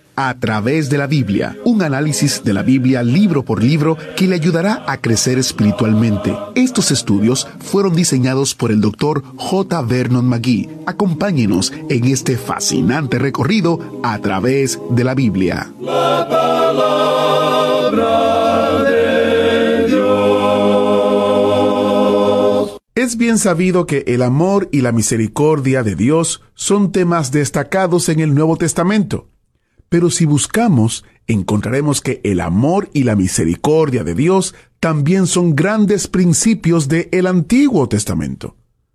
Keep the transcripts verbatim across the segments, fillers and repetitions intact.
A través de la Biblia, un análisis de la Biblia libro por libro que le ayudará a crecer espiritualmente. Estos estudios fueron diseñados por el doctor J. Vernon McGee. Acompáñenos en este fascinante recorrido a través de la Biblia. La palabra de Dios. Es bien sabido que el amor y la misericordia de Dios son temas destacados en el Nuevo Testamento. Pero si buscamos, encontraremos que el amor y la misericordia de Dios también son grandes principios del Antiguo Testamento.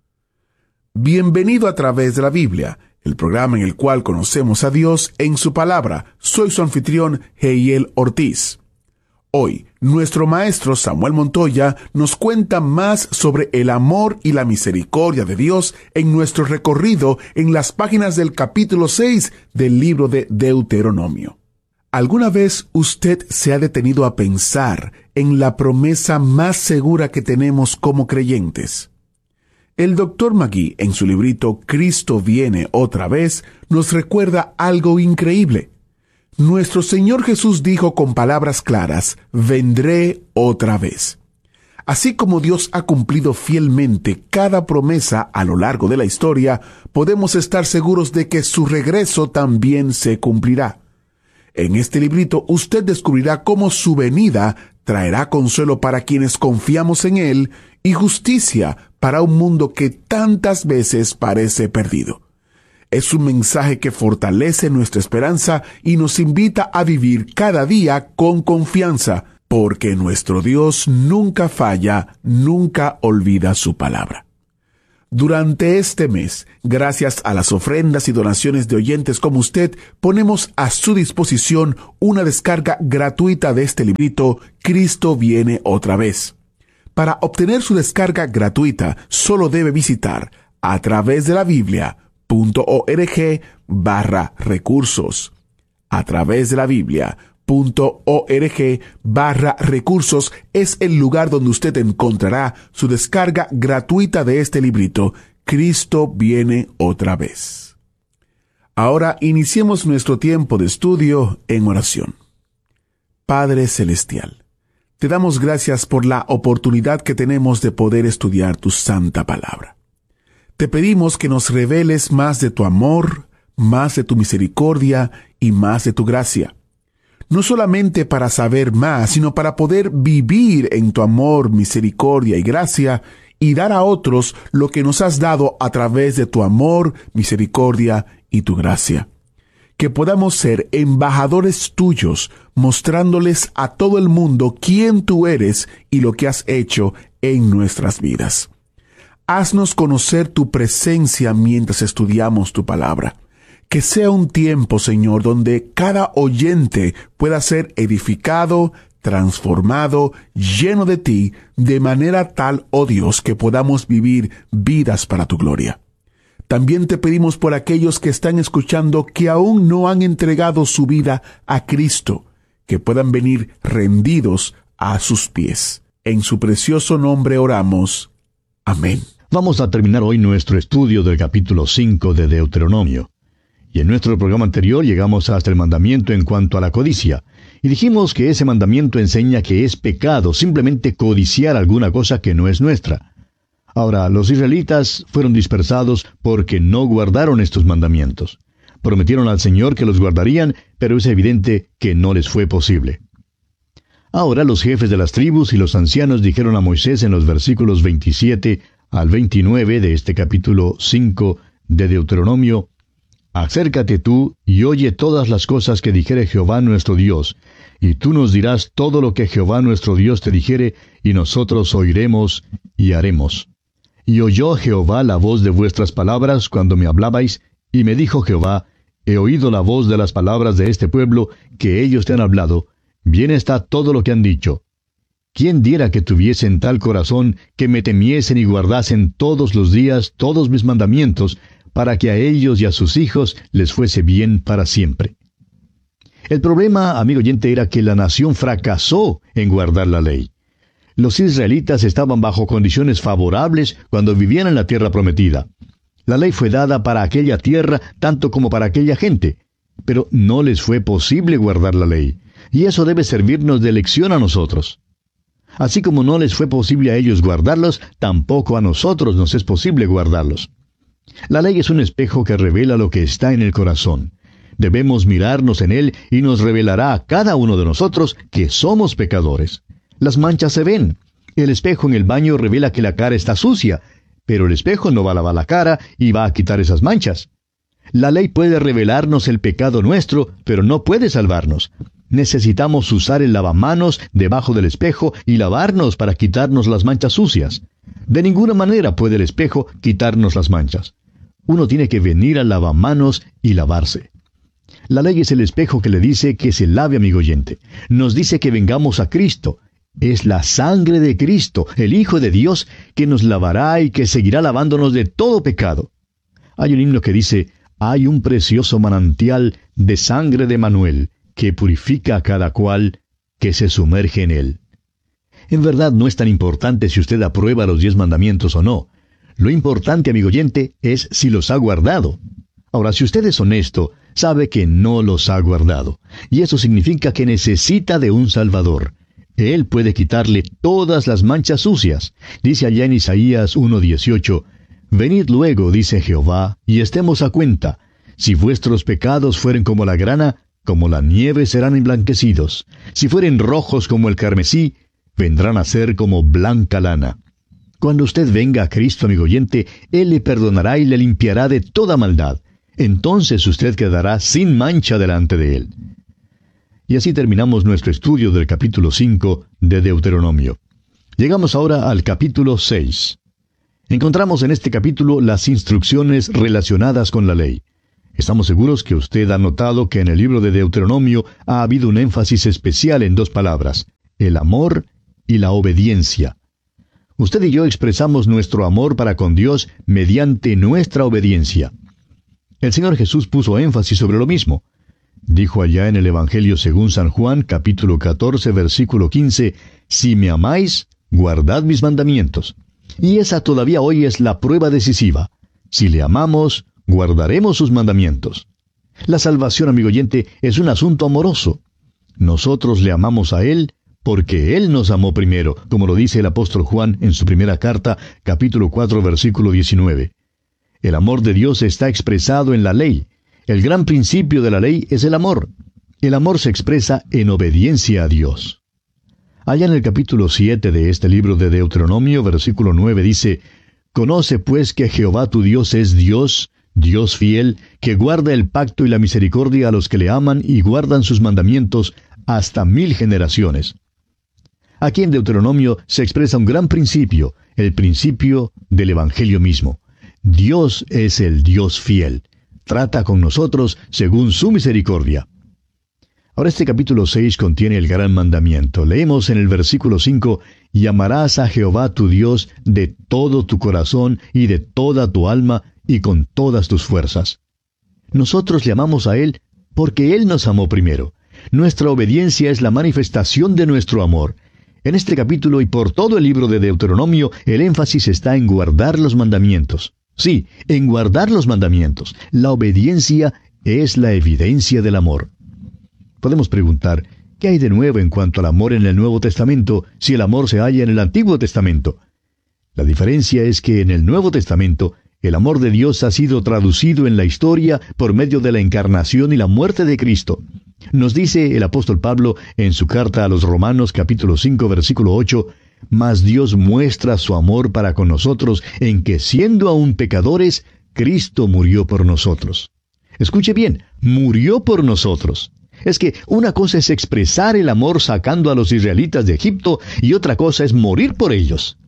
Bienvenido a través de la Biblia, el programa en el cual conocemos a Dios en su palabra. Soy su anfitrión, Heiel Ortiz. Hoy, nuestro maestro Samuel Montoya nos cuenta más sobre el amor y la misericordia de Dios en nuestro recorrido en las páginas del capítulo seis del libro de Deuteronomio. ¿Alguna vez usted se ha detenido a pensar en la promesa más segura que tenemos como creyentes? El doctor McGee, en su librito Cristo viene otra vez, nos recuerda algo increíble. Nuestro Señor Jesús dijo con palabras claras, vendré otra vez. Así como Dios ha cumplido fielmente cada promesa a lo largo de la historia, podemos estar seguros de que su regreso también se cumplirá. En este librito usted descubrirá cómo su venida traerá consuelo para quienes confiamos en Él y justicia para un mundo que tantas veces parece perdido. Es un mensaje que fortalece nuestra esperanza y nos invita a vivir cada día con confianza, porque nuestro Dios nunca falla, nunca olvida su palabra. Durante este mes, gracias a las ofrendas y donaciones de oyentes como usted, ponemos a su disposición una descarga gratuita de este librito, Cristo viene otra vez. Para obtener su descarga gratuita, solo debe visitar a través de la Biblia punto org barra recursos. A través de la Biblia punto org barra recursos es el lugar donde usted encontrará su descarga gratuita de este librito, Cristo viene otra vez. Ahora iniciemos nuestro tiempo de estudio en oración. Padre Celestial, te damos gracias por la oportunidad que tenemos de poder estudiar tu santa palabra. Te pedimos que nos reveles más de tu amor, más de tu misericordia y más de tu gracia. No solamente para saber más, sino para poder vivir en tu amor, misericordia y gracia y dar a otros lo que nos has dado a través de tu amor, misericordia y tu gracia. Que podamos ser embajadores tuyos, mostrándoles a todo el mundo quién tú eres y lo que has hecho en nuestras vidas. Haznos conocer tu presencia mientras estudiamos tu palabra. Que sea un tiempo, Señor, donde cada oyente pueda ser edificado, transformado, lleno de ti, de manera tal, oh Dios, que podamos vivir vidas para tu gloria. También te pedimos por aquellos que están escuchando que aún no han entregado su vida a Cristo, que puedan venir rendidos a sus pies. En su precioso nombre oramos. Amén. Vamos a terminar hoy nuestro estudio del capítulo cinco de Deuteronomio. Y en nuestro programa anterior llegamos hasta el mandamiento en cuanto a la codicia. Y dijimos que ese mandamiento enseña que es pecado simplemente codiciar alguna cosa que no es nuestra. Ahora, los israelitas fueron dispersados porque no guardaron estos mandamientos. Prometieron al Señor que los guardarían, pero es evidente que no les fue posible. Ahora los jefes de las tribus y los ancianos dijeron a Moisés en los versículos veintisiete al veintinueve de este capítulo cinco de Deuteronomio: Acércate tú y oye todas las cosas que dijere Jehová nuestro Dios, y tú nos dirás todo lo que Jehová nuestro Dios te dijere, y nosotros oiremos y haremos. Y oyó Jehová la voz de vuestras palabras cuando me hablabais, y me dijo Jehová: He oído la voz de las palabras de este pueblo que ellos te han hablado, bien está todo lo que han dicho. ¿Quién diera que tuviesen tal corazón que me temiesen y guardasen todos los días todos mis mandamientos, para que a ellos y a sus hijos les fuese bien para siempre? El problema, amigo oyente, era que la nación fracasó en guardar la ley. Los israelitas estaban bajo condiciones favorables cuando vivían en la tierra prometida. La ley fue dada para aquella tierra tanto como para aquella gente. pero no les fue posible guardar la ley, y eso debe servirnos de lección a nosotros. Así como no les fue posible a ellos guardarlos, tampoco a nosotros nos es posible guardarlos. La ley es un espejo que revela lo que está en el corazón. Debemos mirarnos en él y nos revelará a cada uno de nosotros que somos pecadores. Las manchas se ven. El espejo en el baño revela que la cara está sucia, pero el espejo no va a lavar la cara y va a quitar esas manchas. La ley puede revelarnos el pecado nuestro, pero no puede salvarnos. Necesitamos usar el lavamanos debajo del espejo y lavarnos para quitarnos las manchas sucias. De ninguna manera puede el espejo quitarnos las manchas. Uno tiene que venir al lavamanos y lavarse. La ley es el espejo que le dice que se lave, amigo oyente. Nos dice que vengamos a Cristo. Es la sangre de Cristo, el Hijo de Dios, que nos lavará y que seguirá lavándonos de todo pecado. Hay un himno que dice: hay un precioso manantial de sangre de Manuel, que purifica a cada cual que se sumerge en él. En verdad no es tan importante si usted aprueba los diez mandamientos o no. Lo importante, amigo oyente, es si los ha guardado. Ahora, si usted es honesto, sabe que no los ha guardado. Y eso significa que necesita de un Salvador. Él puede quitarle todas las manchas sucias. Dice allá en Isaías uno dieciocho, «Venid luego, dice Jehová, y estemos a cuenta. Si vuestros pecados fueren como la grana, como la nieve serán emblanquecidos. Si fueren rojos como el carmesí, vendrán a ser como blanca lana». Cuando usted venga a Cristo, amigo oyente, Él le perdonará y le limpiará de toda maldad. Entonces usted quedará sin mancha delante de Él. Y así terminamos nuestro estudio del capítulo cinco de Deuteronomio. Llegamos ahora al capítulo seis. Encontramos en este capítulo las instrucciones relacionadas con la ley. Estamos seguros que usted ha notado que en el libro de Deuteronomio ha habido un énfasis especial en dos palabras: el amor y la obediencia. Usted y yo expresamos nuestro amor para con Dios mediante nuestra obediencia. El Señor Jesús puso énfasis sobre lo mismo. Dijo allá en el Evangelio según San Juan, capítulo catorce, versículo quince, «Si me amáis, guardad mis mandamientos». Y esa todavía hoy es la prueba decisiva. Si le amamos, guardaremos sus mandamientos. La salvación, amigo oyente, es un asunto amoroso. Nosotros le amamos a Él porque Él nos amó primero, como lo dice el apóstol Juan en su primera carta, capítulo cuatro, versículo diecinueve. El amor de Dios está expresado en la ley. El gran principio de la ley es el amor. El amor se expresa en obediencia a Dios. Allá en el capítulo siete de este libro de Deuteronomio, versículo nueve, dice: «Conoce pues que Jehová tu Dios es Dios, Dios fiel, que guarda el pacto y la misericordia a los que le aman y guardan sus mandamientos hasta mil generaciones». Aquí en Deuteronomio se expresa un gran principio, el principio del Evangelio mismo. Dios es el Dios fiel. Trata con nosotros según su misericordia. Ahora este capítulo seis contiene el gran mandamiento. Leemos en el versículo cinco, «Y amarás a Jehová tu Dios de todo tu corazón y de toda tu alma y con todas tus fuerzas». Nosotros le amamos a Él porque Él nos amó primero. Nuestra obediencia es la manifestación de nuestro amor. En este capítulo y por todo el libro de Deuteronomio, el énfasis está en guardar los mandamientos. Sí, en guardar los mandamientos. La obediencia es la evidencia del amor. Podemos preguntar, ¿qué hay de nuevo en cuanto al amor en el Nuevo Testamento si el amor se halla en el Antiguo Testamento? La diferencia es que en el Nuevo Testamento, el amor de Dios ha sido traducido en la historia por medio de la encarnación y la muerte de Cristo. Nos dice el apóstol Pablo en su carta a los Romanos capítulo cinco versículo ocho, «Mas Dios muestra su amor para con nosotros en que siendo aún pecadores, Cristo murió por nosotros». Escuche bien, murió por nosotros. Es que una cosa es expresar el amor sacando a los israelitas de Egipto y otra cosa es morir por ellos.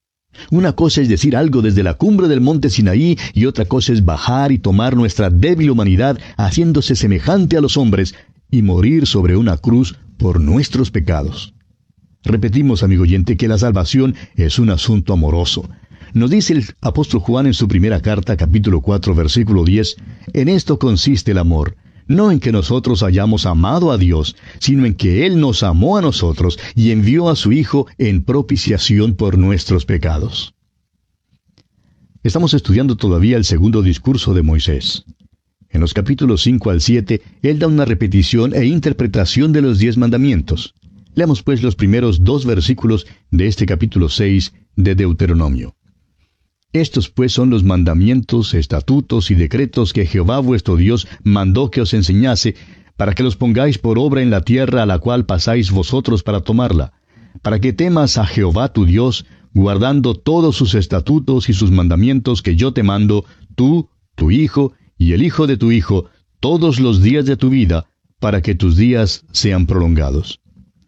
Una cosa es decir algo desde la cumbre del monte Sinaí y otra cosa es bajar y tomar nuestra débil humanidad haciéndose semejante a los hombres y morir sobre una cruz por nuestros pecados. Repetimos, amigo oyente, que la salvación es un asunto amoroso. Nos dice el apóstol Juan en su primera carta, capítulo cuatro, versículo diez, «En esto consiste el amor, no en que nosotros hayamos amado a Dios, sino en que Él nos amó a nosotros y envió a su Hijo en propiciación por nuestros pecados». Estamos estudiando todavía el segundo discurso de Moisés. En los capítulos cinco al siete, él da una repetición e interpretación de los diez mandamientos. Leamos pues los primeros dos versículos de este capítulo seis de Deuteronomio. Estos pues son los mandamientos, estatutos y decretos que Jehová vuestro Dios mandó que os enseñase, para que los pongáis por obra en la tierra a la cual pasáis vosotros para tomarla, para que temas a Jehová tu Dios, guardando todos sus estatutos y sus mandamientos que yo te mando, tú, tu hijo y el hijo de tu hijo, todos los días de tu vida, para que tus días sean prolongados.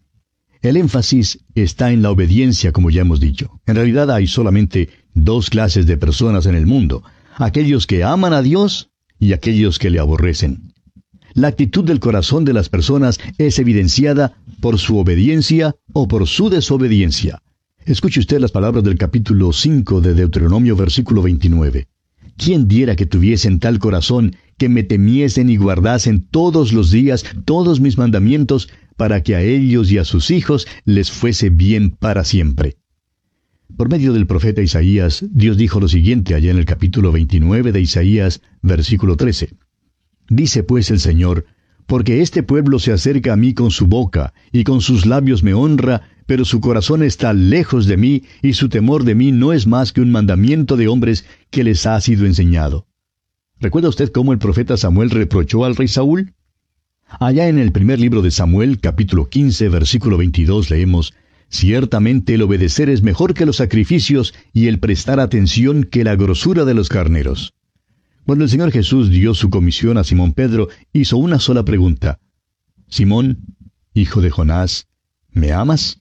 El énfasis está en la obediencia, como ya hemos dicho. En realidad hay solamente dos clases de personas en el mundo: aquellos que aman a Dios y aquellos que le aborrecen. La actitud del corazón de las personas es evidenciada por su obediencia o por su desobediencia. Escuche usted las palabras del capítulo cinco de Deuteronomio, versículo veintinueve. ¿Quién diera que tuviesen tal corazón, que me temiesen y guardasen todos los días todos mis mandamientos, para que a ellos y a sus hijos les fuese bien para siempre? Por medio del profeta Isaías, Dios dijo lo siguiente allá en el capítulo veintinueve de Isaías, versículo trece. Dice pues el Señor: porque este pueblo se acerca a mí con su boca, y con sus labios me honra, pero su corazón está lejos de mí, y su temor de mí no es más que un mandamiento de hombres que les ha sido enseñado. ¿Recuerda usted cómo el profeta Samuel reprochó al rey Saúl? Allá en el primer libro de Samuel, capítulo quince, versículo veintidós, leemos: ciertamente el obedecer es mejor que los sacrificios, y el prestar atención que la grosura de los carneros. Cuando el Señor Jesús dio su comisión a Simón Pedro, hizo una sola pregunta: Simón, hijo de Jonás, ¿me amas?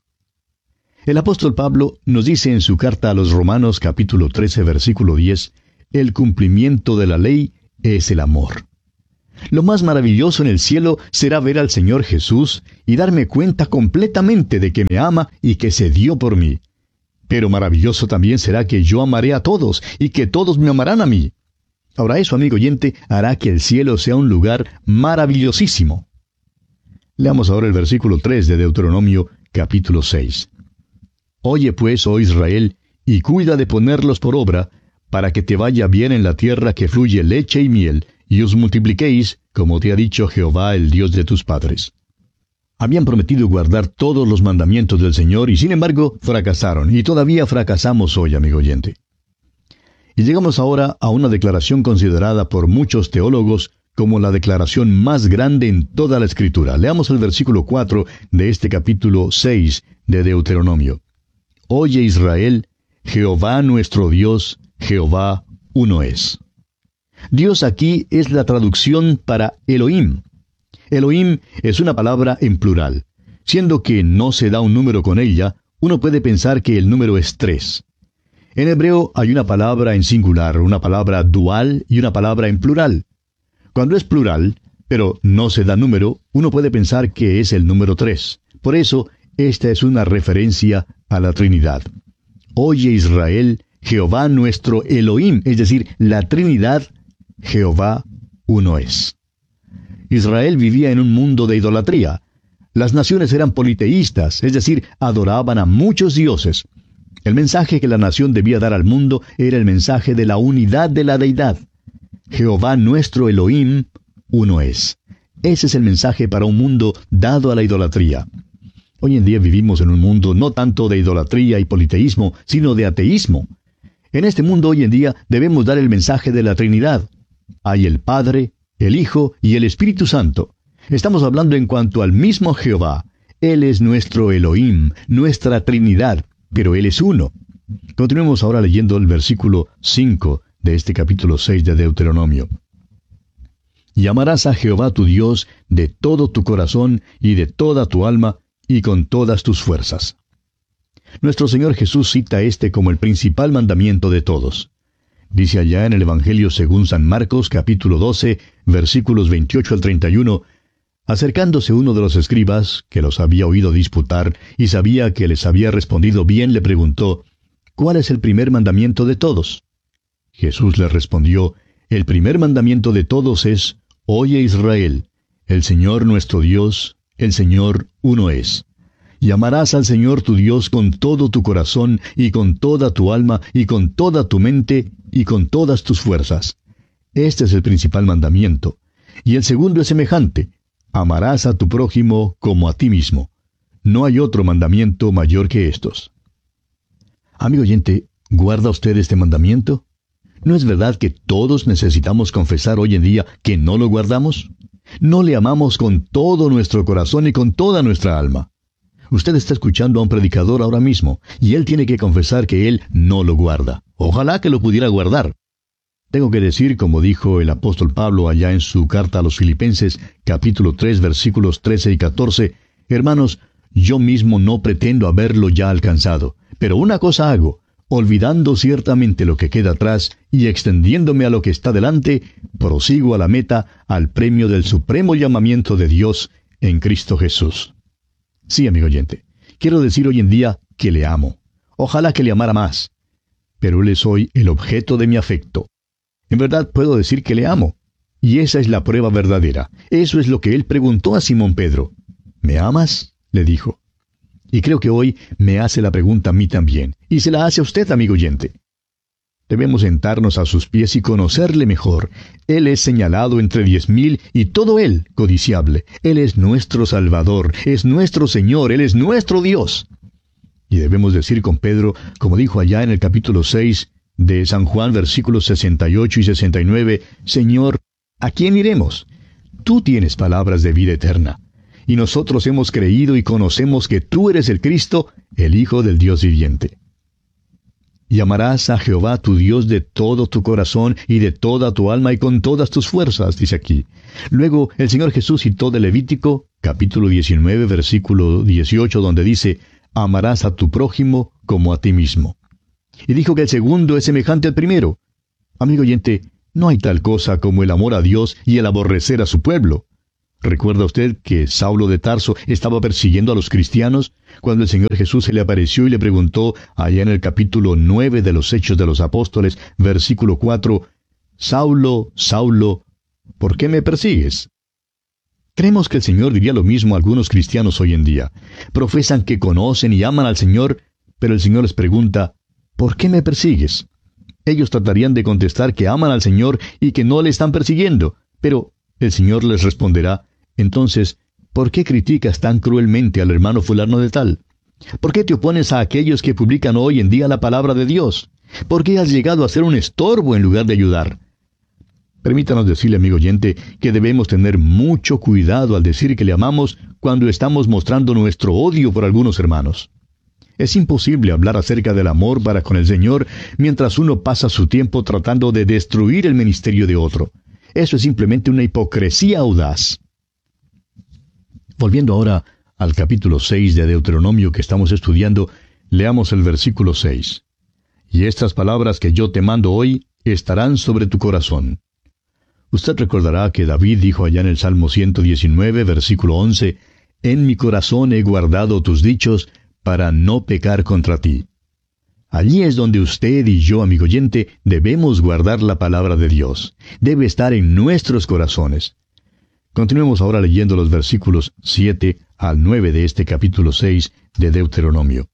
El apóstol Pablo nos dice en su carta a los Romanos, capítulo trece, versículo diez, el cumplimiento de la ley es el amor. Lo más maravilloso en el cielo será ver al Señor Jesús y darme cuenta completamente de que me ama y que se dio por mí. Pero maravilloso también será que yo amaré a todos y que todos me amarán a mí. Ahora eso, amigo oyente, hará que el cielo sea un lugar maravillosísimo. Leamos ahora el versículo tres de Deuteronomio, capítulo seis. Oye pues, oh Israel, y cuida de ponerlos por obra, para que te vaya bien en la tierra que fluye leche y miel, y os multipliquéis, como te ha dicho Jehová, el Dios de tus padres. Habían prometido guardar todos los mandamientos del Señor, y sin embargo fracasaron, y todavía fracasamos hoy, amigo oyente. Y llegamos ahora a una declaración considerada por muchos teólogos como la declaración más grande en toda la Escritura. Leamos el versículo cuatro de este capítulo seis de Deuteronomio. Oye Israel, Jehová nuestro Dios, Jehová uno es. Dios aquí es la traducción para Elohim. Elohim es una palabra en plural. Siendo que no se da un número con ella, uno puede pensar que el número es tres. En hebreo hay una palabra en singular, una palabra dual y una palabra en plural. Cuando es plural, pero no se da número, uno puede pensar que es el número tres. Por eso, esta es una referencia a la Trinidad. Oye Israel, Jehová nuestro Elohim, es decir, la Trinidad, Jehová uno es. Israel vivía en un mundo de idolatría. Las naciones eran politeístas, es decir, adoraban a muchos dioses. El mensaje que la nación debía dar al mundo era el mensaje de la unidad de la deidad. Jehová nuestro Elohim, uno es. Ese es el mensaje para un mundo dado a la idolatría. Hoy en día vivimos en un mundo no tanto de idolatría y politeísmo, sino de ateísmo. En este mundo hoy en día debemos dar el mensaje de la Trinidad. Hay el Padre, el Hijo y el Espíritu Santo. Estamos hablando en cuanto al mismo Jehová. Él es nuestro Elohim, nuestra Trinidad, pero Él es uno. Continuemos ahora leyendo el versículo cinco de este capítulo seis de Deuteronomio. Y amarás a Jehová tu Dios de todo tu corazón y de toda tu alma y con todas tus fuerzas. Nuestro Señor Jesús cita este como el principal mandamiento de todos. Dice allá en el Evangelio según San Marcos, capítulo doce, versículos veintiocho al treinta y uno, acercándose uno de los escribas, que los había oído disputar, y sabía que les había respondido bien, le preguntó, ¿cuál es el primer mandamiento de todos? Jesús le respondió, el primer mandamiento de todos es, Oye Israel, el Señor nuestro Dios, el Señor uno es. Y amarás al Señor tu Dios con todo tu corazón, y con toda tu alma, y con toda tu mente, y con todas tus fuerzas. Este es el principal mandamiento. Y el segundo es semejante: amarás a tu prójimo como a ti mismo. No hay otro mandamiento mayor que estos. Amigo oyente, ¿guarda usted este mandamiento? ¿No es verdad que todos necesitamos confesar hoy en día que no lo guardamos? No le amamos con todo nuestro corazón y con toda nuestra alma. Usted está escuchando a un predicador ahora mismo, y él tiene que confesar que él no lo guarda. Ojalá que lo pudiera guardar. Tengo que decir, como dijo el apóstol Pablo allá en su carta a los Filipenses, capítulo tres, versículos trece y catorce, hermanos, yo mismo no pretendo haberlo ya alcanzado, pero una cosa hago, olvidando ciertamente lo que queda atrás y extendiéndome a lo que está delante, prosigo a la meta, al premio del supremo llamamiento de Dios en Cristo Jesús. Sí, amigo oyente, quiero decir hoy en día que le amo. Ojalá que le amara más. Pero Él es hoy el objeto de mi afecto. En verdad puedo decir que le amo. Y esa es la prueba verdadera. Eso es lo que Él preguntó a Simón Pedro. ¿Me amas?, le dijo. Y creo que hoy me hace la pregunta a mí también. Y se la hace a usted, amigo oyente. Debemos sentarnos a sus pies y conocerle mejor. Él es señalado entre diez mil y todo Él codiciable. Él es nuestro Salvador, es nuestro Señor, Él es nuestro Dios. Y debemos decir con Pedro, como dijo allá en el capítulo seis de San Juan, versículos sesenta y ocho y sesenta y nueve, Señor, ¿a quién iremos? Tú tienes palabras de vida eterna. Y nosotros hemos creído y conocemos que tú eres el Cristo, el Hijo del Dios viviente. Y amarás a Jehová tu Dios de todo tu corazón y de toda tu alma y con todas tus fuerzas, dice aquí. Luego el Señor Jesús citó de Levítico, capítulo diecinueve, versículo dieciocho, donde dice, amarás a tu prójimo como a ti mismo. Y dijo que el segundo es semejante al primero. Amigo oyente, no hay tal cosa como el amor a Dios y el aborrecer a su pueblo. ¿Recuerda usted que Saulo de Tarso estaba persiguiendo a los cristianos cuando el Señor Jesús se le apareció y le preguntó allá en el capítulo nueve de los Hechos de los Apóstoles, versículo cuatro, Saulo, Saulo, ¿por qué me persigues? Creemos que el Señor diría lo mismo a algunos cristianos hoy en día. Profesan que conocen y aman al Señor, pero el Señor les pregunta, ¿por qué me persigues? Ellos tratarían de contestar que aman al Señor y que no le están persiguiendo, pero el Señor les responderá, entonces, ¿por qué criticas tan cruelmente al hermano fulano de tal? ¿Por qué te opones a aquellos que publican hoy en día la palabra de Dios? ¿Por qué has llegado a ser un estorbo en lugar de ayudar? Permítanos decirle, amigo oyente, que debemos tener mucho cuidado al decir que le amamos cuando estamos mostrando nuestro odio por algunos hermanos. Es imposible hablar acerca del amor para con el Señor mientras uno pasa su tiempo tratando de destruir el ministerio de otro. Eso es simplemente una hipocresía audaz. Volviendo ahora al capítulo seis de Deuteronomio que estamos estudiando, leamos el versículo seis. Y estas palabras que yo te mando hoy estarán sobre tu corazón. Usted recordará que David dijo allá en el Salmo ciento diecinueve, versículo once, En mi corazón he guardado tus dichos para no pecar contra ti. Allí es donde usted y yo, amigo oyente, debemos guardar la palabra de Dios. Debe estar en nuestros corazones. Continuemos ahora leyendo los versículos siete al nueve de este capítulo seis de Deuteronomio.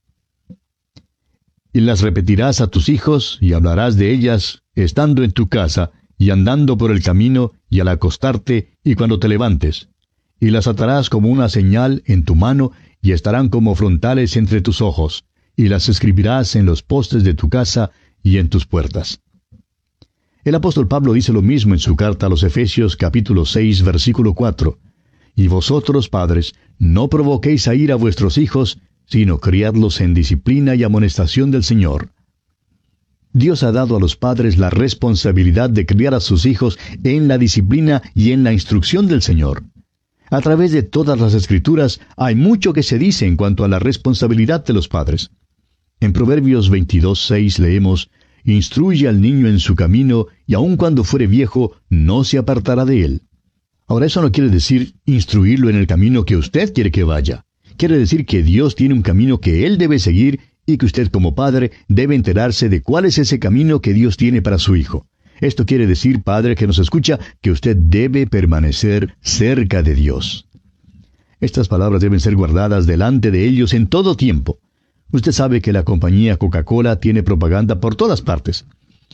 Y las repetirás a tus hijos, y hablarás de ellas, estando en tu casa, y andando por el camino, y al acostarte, y cuando te levantes. Y las atarás como una señal en tu mano, y estarán como frontales entre tus ojos, y las escribirás en los postes de tu casa y en tus puertas. El apóstol Pablo dice lo mismo en su carta a los Efesios capítulo seis, versículo cuatro. Y vosotros, padres, no provoquéis a ira a vuestros hijos, sino criadlos en disciplina y amonestación del Señor. Dios ha dado a los padres la responsabilidad de criar a sus hijos en la disciplina y en la instrucción del Señor. A través de todas las Escrituras hay mucho que se dice en cuanto a la responsabilidad de los padres. En Proverbios veintidós, seis leemos, Instruye al niño en su camino, y aun cuando fuere viejo, no se apartará de él. Ahora, eso no quiere decir instruirlo en el camino que usted quiere que vaya. Quiere decir que Dios tiene un camino que Él debe seguir y que usted como padre debe enterarse de cuál es ese camino que Dios tiene para su hijo. Esto quiere decir, padre que nos escucha, que usted debe permanecer cerca de Dios. Estas palabras deben ser guardadas delante de ellos en todo tiempo. Usted sabe que la compañía Coca-Cola tiene propaganda por todas partes.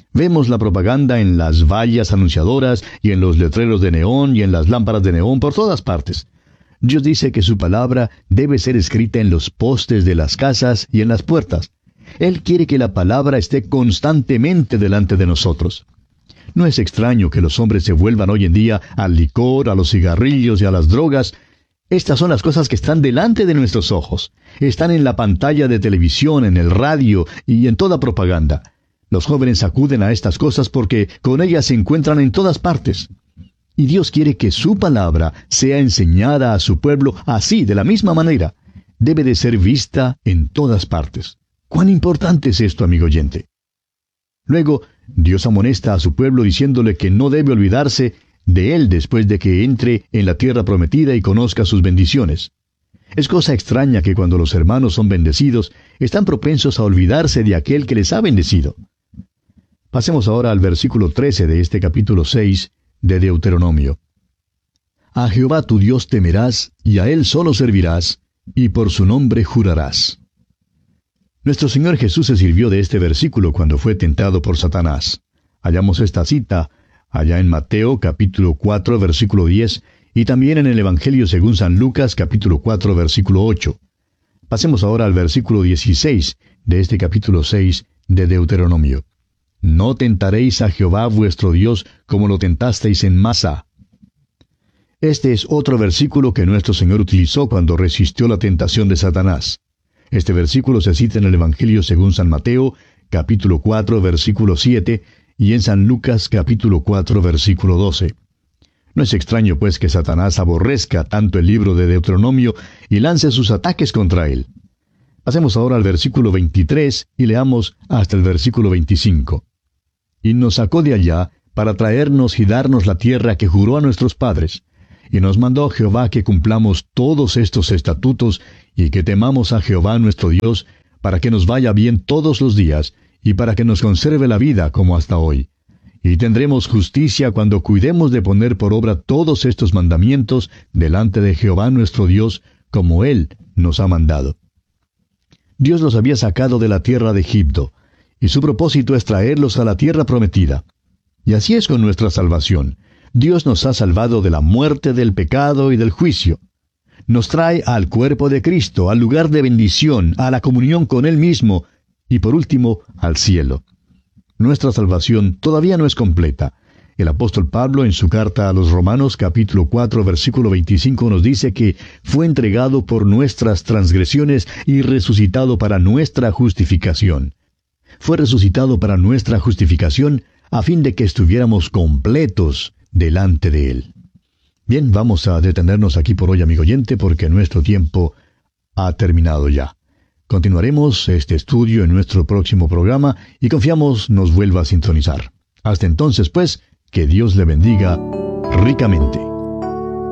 Vemos la propaganda en las vallas anunciadoras y en los letreros de neón y en las lámparas de neón por todas partes. Dios dice que su palabra debe ser escrita en los postes de las casas y en las puertas. Él quiere que la palabra esté constantemente delante de nosotros. No es extraño que los hombres se vuelvan hoy en día al licor, a los cigarrillos y a las drogas. Estas son las cosas que están delante de nuestros ojos. Están en la pantalla de televisión, en el radio y en toda propaganda. Los jóvenes acuden a estas cosas porque con ellas se encuentran en todas partes. Y Dios quiere que su palabra sea enseñada a su pueblo así, de la misma manera. Debe de ser vista en todas partes. ¿Cuán importante es esto, amigo oyente? Luego, Dios amonesta a su pueblo diciéndole que no debe olvidarse de él después de que entre en la tierra prometida y conozca sus bendiciones. Es cosa extraña que cuando los hermanos son bendecidos, están propensos a olvidarse de aquel que les ha bendecido. Pasemos ahora al versículo trece de este capítulo seis de Deuteronomio. A Jehová tu Dios temerás, y a él solo servirás, y por su nombre jurarás. Nuestro Señor Jesús se sirvió de este versículo cuando fue tentado por Satanás. Hallamos esta cita allá en Mateo capítulo cuatro versículo diez y también en el Evangelio según San Lucas capítulo cuatro versículo ocho. Pasemos ahora al versículo dieciséis de este capítulo seis de Deuteronomio. No tentaréis a Jehová vuestro Dios como lo tentasteis en Masa. Este es otro versículo que nuestro Señor utilizó cuando resistió la tentación de Satanás. Este versículo se cita en el Evangelio según San Mateo, capítulo cuatro, versículo siete, y en San Lucas, capítulo cuatro, versículo doce. No es extraño, pues, que Satanás aborrezca tanto el libro de Deuteronomio y lance sus ataques contra él. Pasemos ahora al versículo veintitrés y leamos hasta el versículo veinticinco. Y nos sacó de allá para traernos y darnos la tierra que juró a nuestros padres. Y nos mandó Jehová que cumplamos todos estos estatutos y que temamos a Jehová nuestro Dios, para que nos vaya bien todos los días y para que nos conserve la vida como hasta hoy. Y tendremos justicia cuando cuidemos de poner por obra todos estos mandamientos delante de Jehová nuestro Dios, como Él nos ha mandado. Dios los había sacado de la tierra de Egipto, y su propósito es traerlos a la tierra prometida. Y así es con nuestra salvación. Dios nos ha salvado de la muerte, del pecado y del juicio. Nos trae al cuerpo de Cristo, al lugar de bendición, a la comunión con Él mismo, y por último, al cielo. Nuestra salvación todavía no es completa. El apóstol Pablo, en su carta a los Romanos, capítulo cuatro, versículo veinticinco, nos dice que fue entregado por nuestras transgresiones y resucitado para nuestra justificación. Fue resucitado para nuestra justificación, a fin de que estuviéramos completos delante de Él. Bien, vamos a detenernos aquí por hoy, amigo oyente, porque nuestro tiempo ha terminado ya. Continuaremos este estudio en nuestro próximo programa y confiamos nos vuelva a sintonizar. Hasta entonces, pues, que Dios le bendiga ricamente.